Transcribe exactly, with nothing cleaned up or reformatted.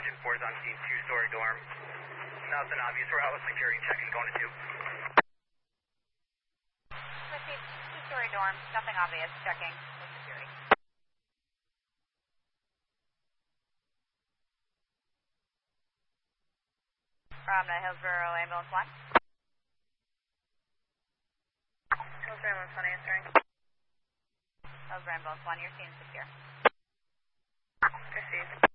Sergeant four is on scene, two-story dorm. Nothing obvious. We're out with security checking, going to two. Proceed, two-story dorm, nothing obvious, checking with security. From the Hillsborough Ambulance one. Hillsborough Ambulance one answering. Hillsborough Ambulance one, you're seen secure. Proceed.